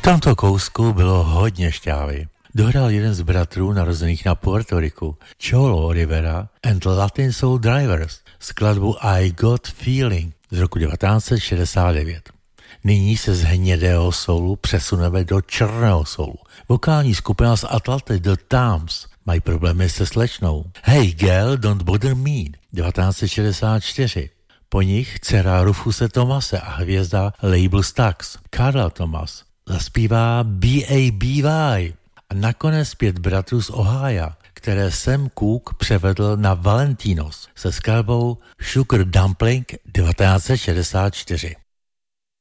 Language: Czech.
tomto kousku bylo hodně šťávy. Dohrál jeden z bratrů narozených na Puerto Riku, Cholo Rivera and Latin Soul Drivers, skladbu I Got Feeling z roku 1969. Nyní se z hnědého soulu přesuneme do černého soulu. Vokální skupina z Atlanty The Tams mají problémy se slečnou. Hey Girl, Don't Bother Me 1964. Po nich dcera Rufuse Thomase a hvězda label Stax, Carla Thomas, zaspívá BABY. A nakonec 5 bratrů z Ohio, které Sam Cooke převedl na Valentinos se skladbou Sugar Dumpling 1964.